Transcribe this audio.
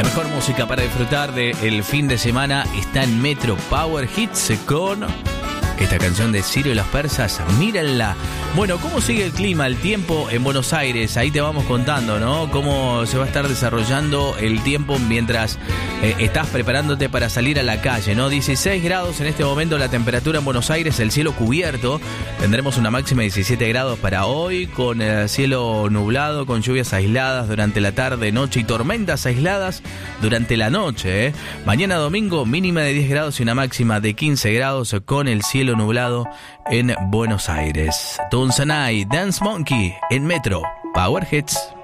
La mejor música para disfrutar del fin de semana está en Metro Power Hits con esta canción de Ciro y los Persas, Mírenla. Bueno, ¿cómo sigue el clima, el tiempo en Buenos Aires? Ahí te vamos contando, ¿no? Cómo se va a estar desarrollando el tiempo mientras estás preparándote para salir a la calle, ¿no? 16 grados en este momento la temperatura en Buenos Aires, el cielo cubierto. Tendremos una máxima de 17 grados para hoy, con el cielo nublado, con lluvias aisladas durante la tarde, noche y tormentas aisladas durante la noche, ¿eh? Mañana domingo, mínima de 10 grados y una máxima de 15 grados con el cielo nublado en Buenos Aires. Tunsanai, Dance Monkey en Metro Power Hits.